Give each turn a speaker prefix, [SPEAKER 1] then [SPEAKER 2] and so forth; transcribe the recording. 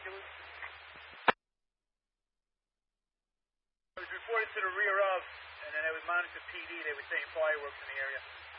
[SPEAKER 1] It was reported to the rear of, and then it was monitored to PD. They were saying fireworks in the area.